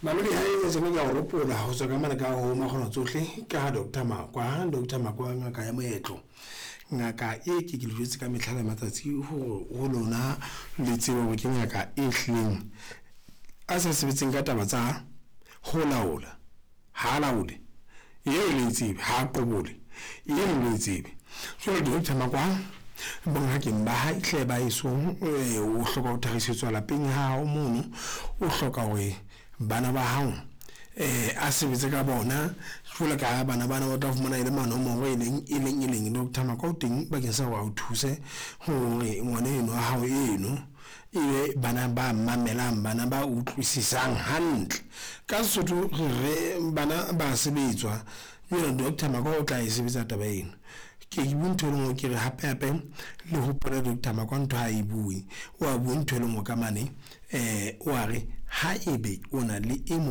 Malodi ha e se mo ka ropola ho tswa ka mana ka ho makgono tsohle ka Dr. Makwa ngaka ya moetlo ngaka e ke le jwetse ka metlhala matsatsi ho lona le tsebo ho ke ngaka e hleng a sa sebetseng ka taba tsa ho laola ha laole e le tsebe ha qobole e le tsebe so Dr. Makwa bona ke mba ha ihle ba iso o hloka ho tharisetswa lapeng ha o mono o hloka hore bana ba hao a sebetse ka bona jwale ka bana o tla fumana ile mano mo e leng Dr. Makwa teng ba ke sa wa o thuse hore ngwana eno a hao eno e bana ba mamelang bana ba utlwisisang hantle ka Sesotho re bana ba sebetswa yona Dr. Makwa o tla e sebetsa taba eno ke buntho le ke re hape le ho pora Dr. Makwa ntho ha e bue wa buntho le mo ka mane o a re ha ebe o na le